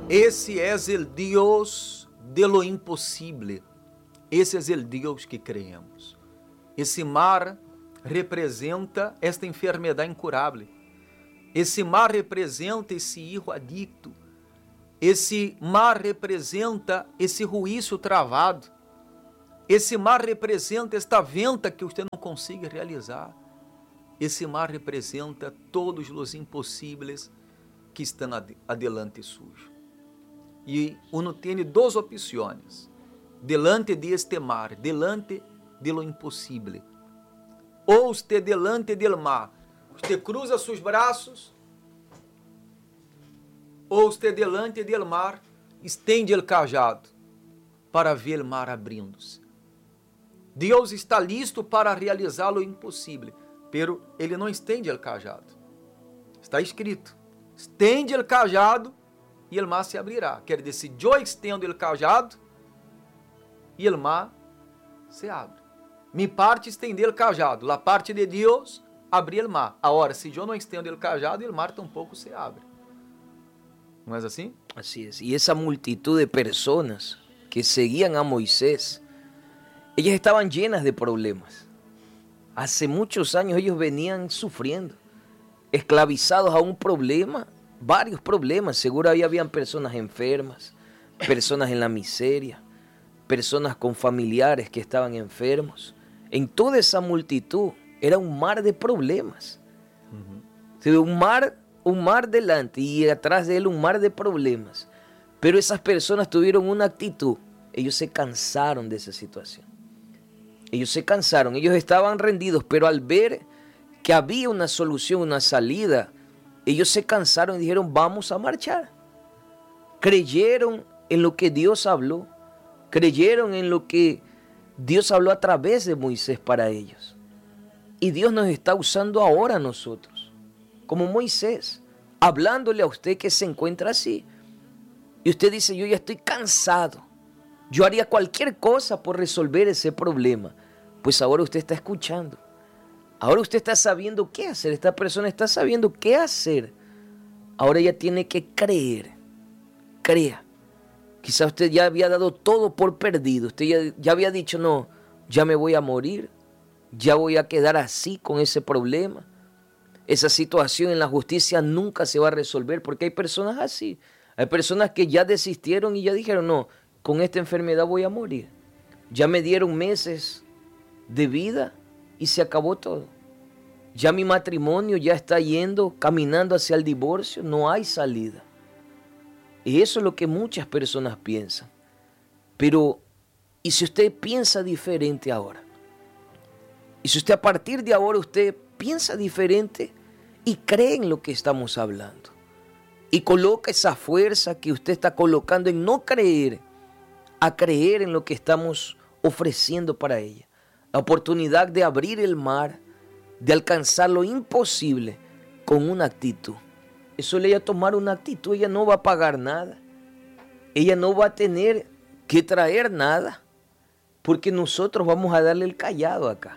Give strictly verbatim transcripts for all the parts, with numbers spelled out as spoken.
Esse é o Deus de lo impossível. Esse é o Deus que creemos. Esse mar representa esta enfermidade incurável. Esse mar representa esse hijo adicto. Esse mar representa esse ruíço travado. Esse mar representa esta venta que você não consegue realizar. Esse mar representa todos os impossíveis que estão ad adelante sujo. E uno tem duas opções. Delante de este mar, delante de lo impossível. Ou você delante del mar, você cruza seus braços, ou você delante del mar, estende o cajado para ver o mar abrindo-se. Deus está listo para realizar o impossível, pero ele não estende o cajado. Está escrito, estende o cajado e o mar se abrirá. Quer dizer, se eu estendo o cajado e o mar se abre. Mi parte estender o cajado, a parte de Deus abrir o mar. Agora, se eu não estendo o cajado, o mar tampouco se abre. ¿No es así? Así es. Y esa multitud de personas que seguían a Moisés, ellas estaban llenas de problemas. Hace muchos años ellos venían sufriendo, esclavizados a un problema, varios problemas. Seguro ahí habían personas enfermas, personas en la miseria, personas con familiares que estaban enfermos. En toda esa multitud era un mar de problemas. Uh-huh. Un mar, un mar delante y atrás de él un mar de problemas. Pero esas personas tuvieron una actitud. Ellos se cansaron de esa situación. Ellos se cansaron, ellos estaban rendidos, pero al ver que había una solución, una salida, ellos se cansaron y dijeron, vamos a marchar. Creyeron en lo que Dios habló, creyeron en lo que Dios habló a través de Moisés para ellos. Y Dios nos está usando ahora a nosotros, como Moisés, hablándole a usted que se encuentra así. Y usted dice, yo ya estoy cansado. Yo haría cualquier cosa por resolver ese problema. Pues ahora usted está escuchando. Ahora usted está sabiendo qué hacer. Esta persona está sabiendo qué hacer. Ahora ella tiene que creer. Crea. Quizá usted ya había dado todo por perdido. Usted ya, ya había dicho, no, ya me voy a morir. Ya voy a quedar así con ese problema. Esa situación en la justicia nunca se va a resolver porque hay personas así. Hay personas que ya desistieron y ya dijeron, no, con esta enfermedad voy a morir. Ya me dieron meses de vida y se acabó todo. Ya mi matrimonio ya está yendo, caminando hacia el divorcio, no hay salida. Y eso es lo que muchas personas piensan. Pero, ¿y si usted piensa diferente ahora? ¿Y si usted a partir de ahora usted piensa diferente y cree en lo que estamos hablando? Y coloca esa fuerza que usted está colocando en no creer, a creer en lo que estamos ofreciendo para ella. La oportunidad de abrir el mar, de alcanzar lo imposible con una actitud. Eso le va a tomar una actitud, ella no va a pagar nada. Ella no va a tener que traer nada, porque nosotros vamos a darle el callado acá.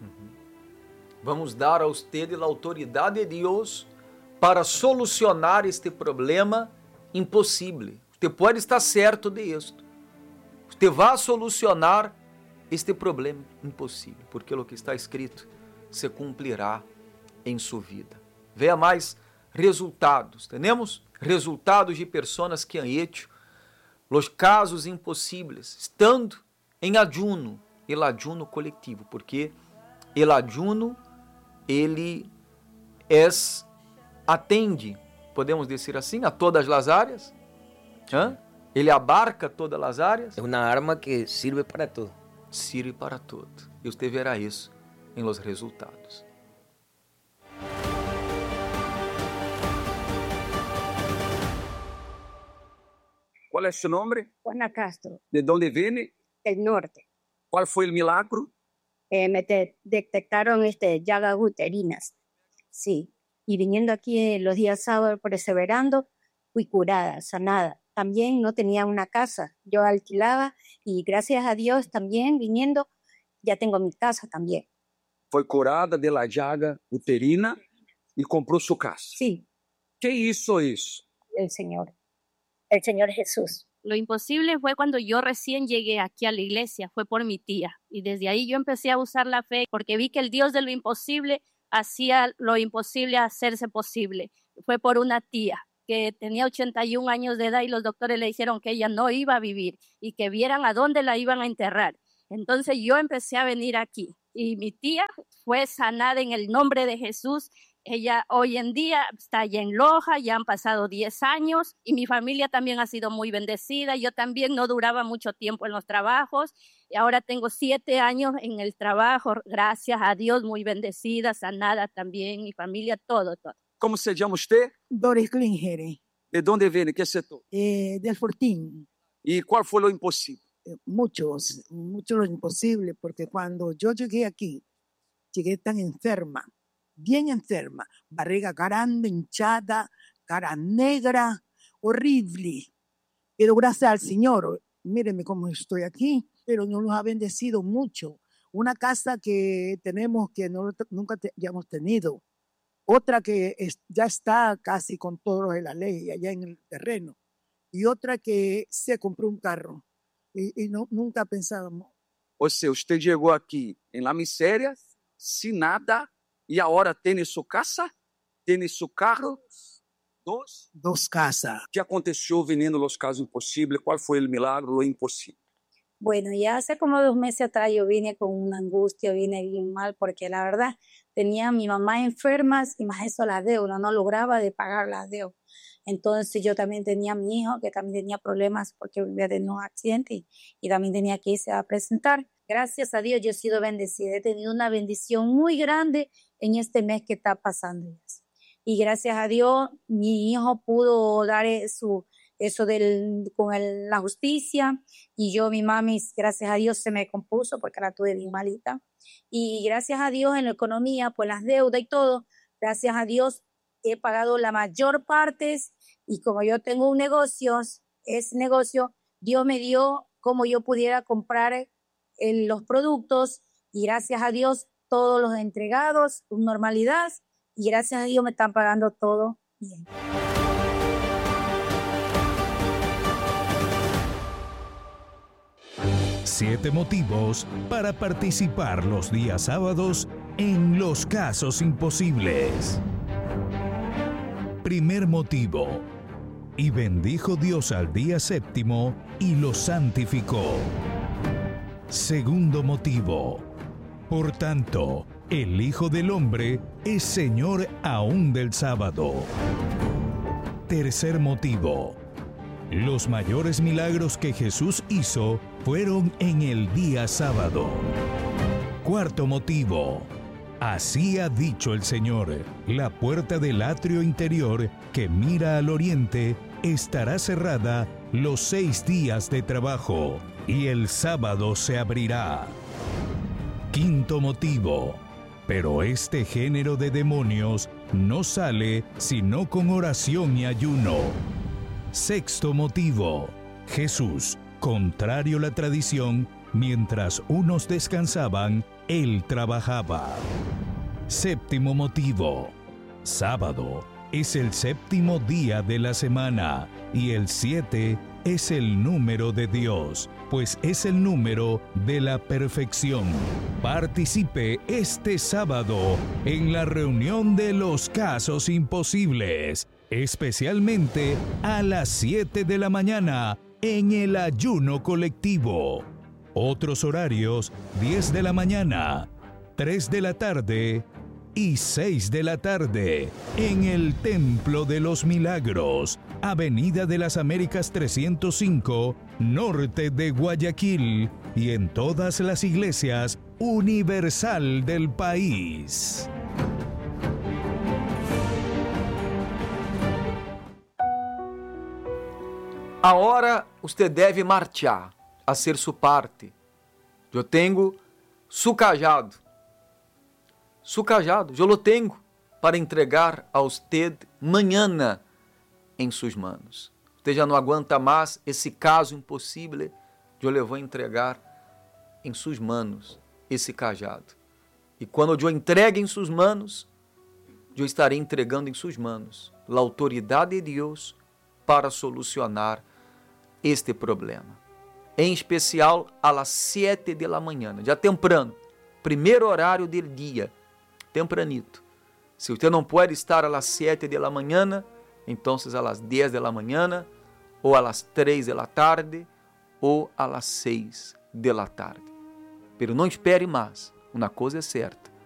Vamos dar a usted a autoridade de Deus para solucionar este problema impossível. Você pode estar certo de isto. Você vai solucionar este problema impossível, porque o que está escrito se cumprirá em sua vida. Veja mais resultados. Temos resultados de pessoas que han hecho os casos impossíveis, estando em ayuno, el ayuno coletivo, porque el ayuno ele é atende, podemos dizer assim, a todas as áreas. Hã? Ele abarca todas as áreas. É uma arma que sirve para tudo. Sirve para tudo. E você verá isso em los resultados. ¿Cuál es su nombre? Juana Castro, ¿De dónde viene? del norte. ¿Cuál fue el milagro? Eh, me te- detectaron este, llagas uterinas. Sí. Y viniendo aquí eh, los días sábados perseverando, fui curada, sanada. También no tenía una casa. Yo alquilaba y gracias a Dios también viniendo, ya tengo mi casa también. Fue curada de la llaga uterina y compró su casa. Sí, ¿Qué hizo eso? el Señor. el Señor Jesús. Lo imposible fue cuando yo recién llegué aquí a la iglesia, fue por mi tía. Y desde ahí yo empecé a usar la fe porque vi que el Dios de lo imposible hacía lo imposible hacerse posible. Fue por una tía que tenía ochenta y un años de edad y los doctores le dijeron que ella no iba a vivir y que vieran a dónde la iban a enterrar. Entonces yo empecé a venir aquí y mi tía fue sanada en el nombre de Jesús. Ella hoy en día está allá en Loja, ya han pasado diez años y mi familia también ha sido muy bendecida. Yo también no duraba mucho tiempo en los trabajos y ahora tengo siete años en el trabajo, gracias a Dios, muy bendecida, sanada también, mi familia, todo, todo. Como se llama usted? Doris Klingere, ¿De dónde viene? ¿Qué sector? eh, del Fortín. ¿Y cuál fue lo imposible? Eh, muchos, mucho lo imposible, porque cuando yo llegué aquí, llegué tan enferma, bien enferma, barriga grande, hinchada, cara negra, horrible. Pero gracias al Señor, mírenme cómo estoy aquí, pero nos ha bendecido mucho. Una casa que tenemos que no, nunca te, hayamos tenido. Otra que es, ya está casi con todo lo de la ley allá en el terreno. Y otra que se compró un carro. Y, y no, nunca pensábamos. O sea, usted llegó aquí en la miseria, sin nada, y ahora tiene su casa, tiene su carro, dos. Dos casas. ¿Qué aconteció viniendo los casos imposibles? ¿Cuál fue el milagro, lo imposible? Bueno, ya hace como dos meses atrás yo vine con una angustia, vine bien mal, porque la verdad tenía a mi mamá enfermas y más eso las deudas, no lograba de pagar las deudas. Entonces yo también tenía a mi hijo que también tenía problemas porque vivía de un accidente y, y también tenía que irse a presentar. Gracias a Dios yo he sido bendecida, he tenido una bendición muy grande en este mes que está pasando. Y gracias a Dios mi hijo pudo dar su... eso del, con el, la justicia, y yo, mi mami, gracias a Dios se me compuso porque la tuve bien malita, y gracias a Dios en la economía, pues las deudas y todo, gracias a Dios he pagado la mayor parte, y como yo tengo un negocio, ese negocio, Dios me dio como yo pudiera comprar el, los productos, y gracias a Dios todos los entregados con normalidad, y gracias a Dios me están pagando todo bien. Siete motivos para participar los días sábados en Los Casos Imposibles. Primer motivo. Y bendijo Dios al día séptimo y lo santificó. Segundo motivo. Por tanto, el Hijo del Hombre es Señor aún del sábado. Tercer motivo. Los mayores milagros que Jesús hizo fueron en el día sábado. Cuarto motivo. Así ha dicho el Señor, la puerta del atrio interior que mira al oriente estará cerrada los seis días de trabajo y el sábado se abrirá. Quinto motivo. Pero este género de demonios no sale sino con oración y ayuno. Sexto motivo. Jesús, contrario a la tradición, mientras unos descansaban, él trabajaba. Séptimo motivo. Sábado es el séptimo día de la semana y el siete es el número de Dios, pues es el número de la perfección. Participe este sábado en la reunión de los casos imposibles, especialmente a las siete de la mañana en el ayuno colectivo. Otros horarios: diez de la mañana, tres de la tarde y seis de la tarde en el Templo de los Milagros, Avenida de las Américas trescientos cinco, norte de Guayaquil, y en todas las iglesias universal del país. Agora você deve marchar, a ser sua parte. Eu tenho su cajado. Su cajado, eu lo tenho para entregar a usted mañana em suas manos. Você já não aguenta mais esse caso impossível, eu le vou entregar em suas manos esse cajado. E quando eu entregue em suas manos, eu estarei entregando em suas manos a autoridade de Deus para solucionar este problema. Em especial, às sete da manhã, já temprano, primeiro horário do dia, tempranito. Se você não pode estar às sete da manhã, então às dez da manhã, ou às três da tarde, ou às seis da tarde. Pero não espere mais, uma coisa é certa,